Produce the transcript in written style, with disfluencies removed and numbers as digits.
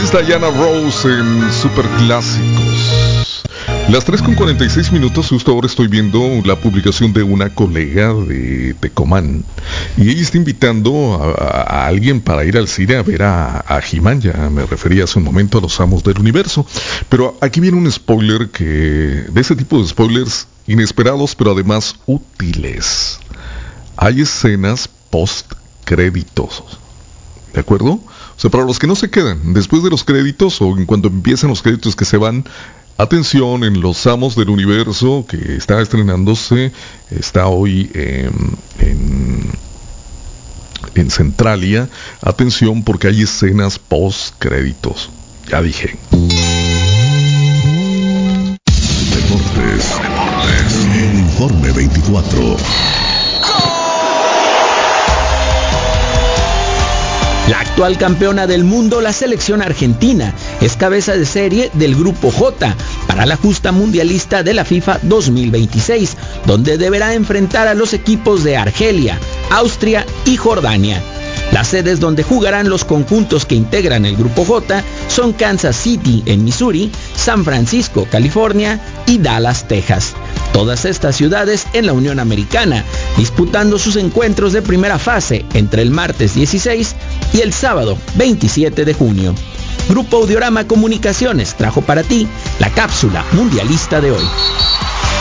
es Diana Rose en Superclásicos. Las 3:46 justo ahora estoy viendo la publicación de una colega de Tecomán y ella está invitando a alguien para ir al cine a ver a He-Man. Ya me refería hace un momento a los Amos del Universo, pero aquí viene un spoiler de ese tipo de spoilers inesperados pero además útiles. Hay escenas post créditos, ¿de acuerdo? O sea, para los que no se quedan después de los créditos o en cuanto empiezan los créditos que se van, atención, en Los Amos del Universo, que está estrenándose, está hoy en Centralia. Atención porque hay escenas post créditos. Ya dije. Deportes. El Informe 24. La actual campeona del mundo, la selección argentina, es cabeza de serie del Grupo J para la justa mundialista de la FIFA 2026, donde deberá enfrentar a los equipos de Argelia, Austria y Jordania. Las sedes donde jugarán los conjuntos que integran el Grupo J son Kansas City en Missouri, San Francisco, California y Dallas, Texas. Todas estas ciudades en la Unión Americana, disputando sus encuentros de primera fase entre el martes 16 y el sábado 27 de junio. Grupo Audiorama Comunicaciones trajo para ti la cápsula mundialista de hoy.